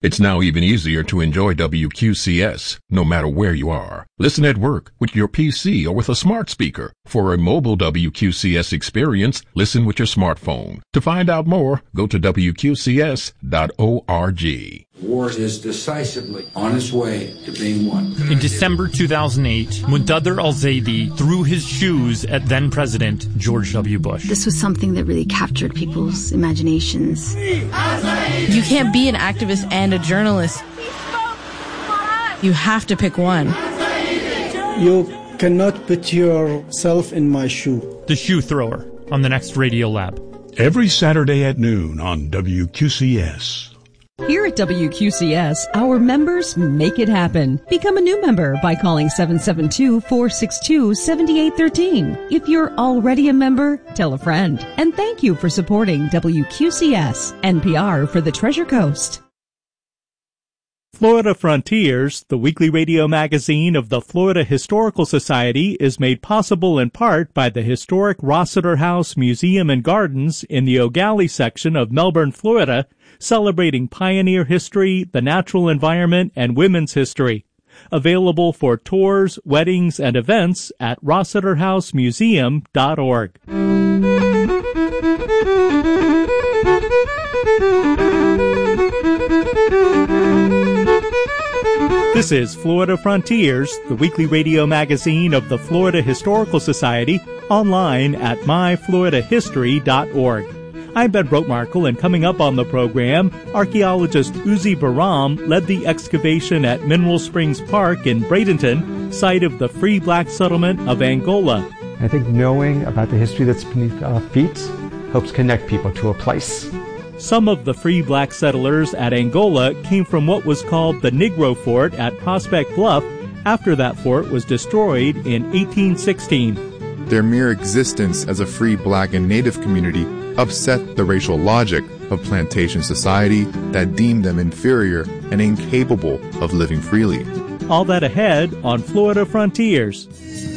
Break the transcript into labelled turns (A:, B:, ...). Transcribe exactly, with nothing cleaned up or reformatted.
A: It's now even easier to enjoy W Q C S, no matter where you are. Listen at work, with your P C, or with a smart speaker. For a mobile W Q C S experience, listen with your smartphone. To find out more, go to W Q C S dot org.
B: War is decisively on its way to being won.
C: In December two thousand eight, Muqtadir al-Zaidi threw his shoes at then-President George W. Bush.
D: This was something that really captured people's imaginations.
E: You can't be an activist and a journalist. You have to pick one.
F: You cannot put yourself in my shoe.
C: The Shoe Thrower on the next Radio Lab.
G: Every Saturday at noon on W Q C S.
H: Here at W Q C S, our members make it happen. Become a new member by calling seven seven two, four six two, seven eight one three. If you're already a member, tell a friend. And thank you for supporting W Q C S, N P R for the Treasure Coast.
I: Florida Frontiers, the weekly radio magazine of the Florida Historical Society, is made possible in part by the historic Rossiter House Museum and Gardens in the O'Galley section of Melbourne, Florida, celebrating pioneer history, the natural environment, and women's history. Available for tours, weddings, and events at rossiter house museum dot org. This is Florida Frontiers, the weekly radio magazine of the Florida Historical Society, online at my florida history dot org. I'm Ben Brotemarkle, and coming up on the program, archaeologist Uzi Baram led the excavation at Mineral Springs Park in Bradenton, site of the free black settlement of Angola.
J: I think knowing about the history that's beneath our feet helps connect people to a place.
I: Some of the free black settlers at Angola came from what was called the Negro Fort at Prospect Bluff after that fort was destroyed in eighteen sixteen.
K: Their mere existence as a free black and native community upset the racial logic of plantation society that deemed them inferior and incapable of living freely.
I: All that ahead on Florida Frontiers.